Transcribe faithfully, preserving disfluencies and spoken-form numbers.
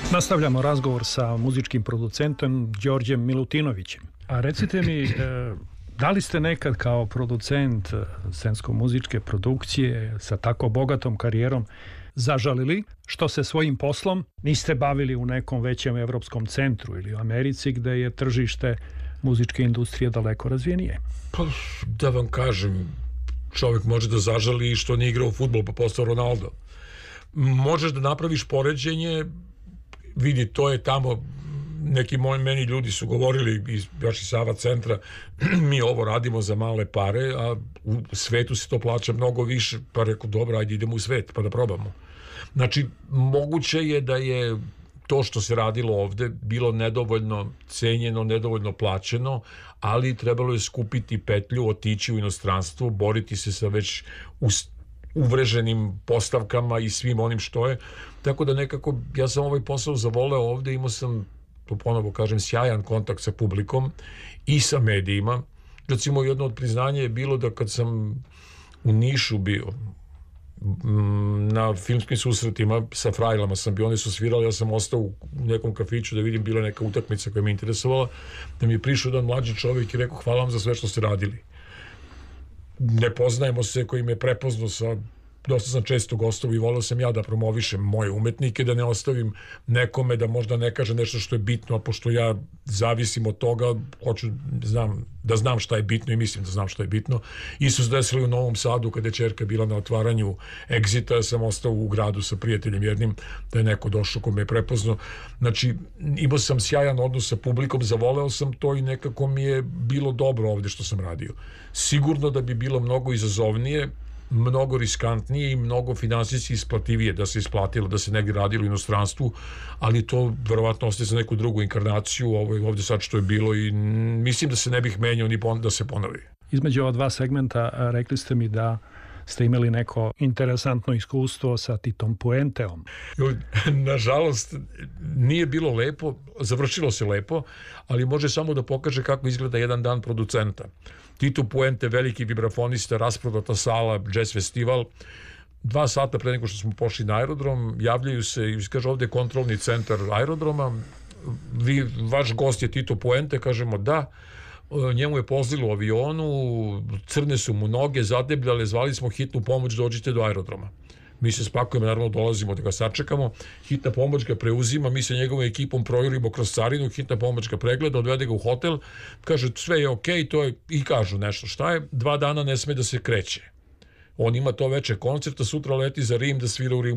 Nastavljamo razgovor sa muzičkim producentom Đorđem Milutinovićem. A recite mi, da li ste nekad kao producent scensko-muzičke produkcije sa tako bogatom karijerom zažalili što se svojim poslom niste bavili u nekom većem evropskom centru ili u Americi gde je tržište muzičke industrije daleko razvijenije? Pa, da vam kažem, čovjek može da zažali što nije igrao u fudbal pa postao Ronaldo. Možeš da napraviš poređenje, vidi, to je tamo, neki moji meni ljudi su govorili iz još iz Sava centra, mi ovo radimo za male pare, a u svetu se to plaća mnogo više, pa rekao, dobro, ajde idemo u svet pa da probamo. Znači, moguće je da je to što se radilo ovde bilo nedovoljno cenjeno, nedovoljno plaćeno, ali trebalo je skupiti petlju, otići u inostranstvo, boriti se sa već uvreženim postavkama i svim onim što je. Tako da nekako, ja sam ovaj posao zavoleo ovde, imao sam, to ponovo kažem, sjajan kontakt sa publikom i sa medijima. Recimo, jedno od priznanja je bilo da kad sam u Nišu bio, na filmskim susretima sa frajlama sam bio, oni su svirali, ja sam ostao u nekom kafiću da vidim, bila neka utakmica koja me interesovala, da mi je prišao jedan mlađi čovjek i rekao, hvala vam za sve što ste radili. Ne poznajemo se, koji me prepoznao sa, dosta sam često gostao i volio sam ja da promovišem moje umetnike, da ne ostavim nekome da možda ne kaže nešto što je bitno, a pošto ja zavisim od toga, hoću znam, da znam šta je bitno i mislim da znam šta je bitno. Isto se desilo u Novom Sadu kada je ćerka bila na otvaranju Exita, ja sam ostao u gradu sa prijateljem jednim, da je neko došao ko me je prepoznao. Znači, imao sam sjajan odnos sa publikom, zavoleo sam to i nekako mi je bilo dobro ovde što sam radio. Sigurno da bi bilo mnogo izazovnije, mnogo riskantnije i mnogo finansijski isplativije da se isplatilo, da se negdje radilo u inostranstvu, ali to verovatno ostaje za neku drugu inkarnaciju, ovo je ovdje sad što je bilo i mislim da se ne bih menjao ni da se ponovi. Između ova dva segmenta rekli ste mi da ste imali neko interesantno iskustvo sa Titom Puenteom. Nažalost, nije bilo lepo, završilo se lepo, ali može samo da pokaže kako izgleda jedan dan producenta. Tito Puente, veliki vibrafonista, rasprodata sala, jazz festival, dva sata pre nego što smo pošli na aerodrom, javljaju se i kaže ovdje kontrolni centar aerodroma, vi, vaš gost je Tito Puente, kažemo da, njemu je pozlilo u avionu, crne su mu noge, zadebljale, zvali smo hitnu pomoć, dođite do aerodroma. Mi se spakujemo, naravno dolazimo da ga sačekamo, hitna pomoć ga preuzima, mi se njegovom ekipom projurimo kroz carinu, hitna pomoć ga pregleda, odvede ga u hotel, kaže sve je okej, to je, i kažu nešto, šta je, dva dana ne sme da se kreće. On ima to veče koncerta, sutra leti za Rim da svira u Rimu.